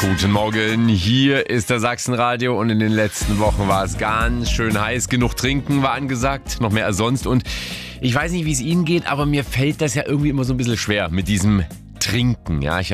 Guten Morgen, hier ist der Sachsenradio und in den letzten Wochen war es ganz schön heiß. Genug trinken war angesagt, noch mehr als sonst. Und ich weiß nicht, wie es Ihnen geht, aber mir fällt das ja irgendwie immer so ein bisschen schwer mit diesem Trinken. Ja, ich